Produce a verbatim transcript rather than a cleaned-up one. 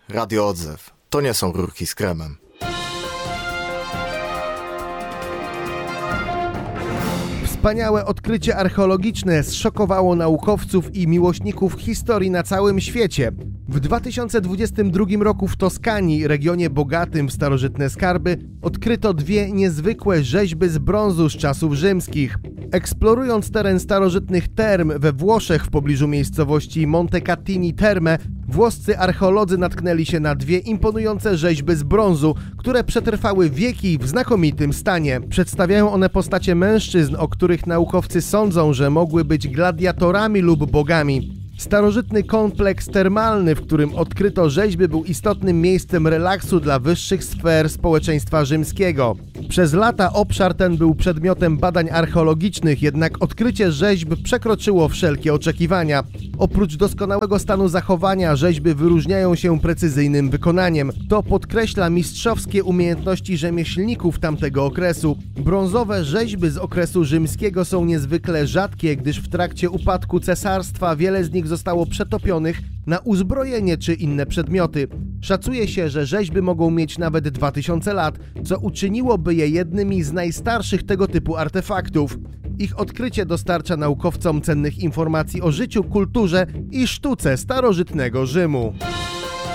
Radio Odzew. To nie są rurki z kremem. Wspaniałe odkrycie archeologiczne zszokowało naukowców i miłośników historii na całym świecie. W dwa tysiące dwudziestym drugim roku w Toskanii, regionie bogatym w starożytne skarby, odkryto dwie niezwykłe rzeźby z brązu z czasów rzymskich. Eksplorując teren starożytnych term we Włoszech w pobliżu miejscowości Montecatini Terme, włoscy archeolodzy natknęli się na dwie imponujące rzeźby z brązu, które przetrwały wieki w znakomitym stanie. Przedstawiają one postacie mężczyzn, o których naukowcy sądzą, że mogły być gladiatorami lub bogami. Starożytny kompleks termalny, w którym odkryto rzeźby, był istotnym miejscem relaksu dla wyższych sfer społeczeństwa rzymskiego. Przez lata obszar ten był przedmiotem badań archeologicznych, jednak odkrycie rzeźb przekroczyło wszelkie oczekiwania. Oprócz doskonałego stanu zachowania, rzeźby wyróżniają się precyzyjnym wykonaniem. To podkreśla mistrzowskie umiejętności rzemieślników tamtego okresu. Brązowe rzeźby z okresu rzymskiego są niezwykle rzadkie, gdyż w trakcie upadku cesarstwa wiele z nich zostało przetopionych na uzbrojenie czy inne przedmioty. Szacuje się, że rzeźby mogą mieć nawet dwa tysiące lat, co uczyniłoby je jednymi z najstarszych tego typu artefaktów. Ich odkrycie dostarcza naukowcom cennych informacji o życiu, kulturze i sztuce starożytnego Rzymu.